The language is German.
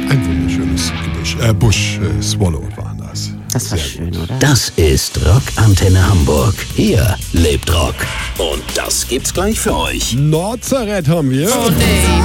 Ein wunderschönes Bush Swallow waren das. Das war schön, oder? Das ist Rockantenne Hamburg. Hier lebt Rock. Und das gibt's gleich für euch. Nazareth haben wir. Oh nee.